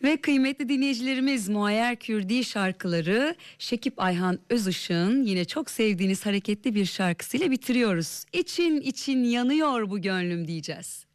Ve kıymetli dinleyicilerimiz, Muayyer Kürdi şarkıları Şekip Ayhan Özışık'ın yine çok sevdiğiniz hareketli bir şarkısıyla bitiriyoruz. İçin için yanıyor bu gönlüm diyeceğiz.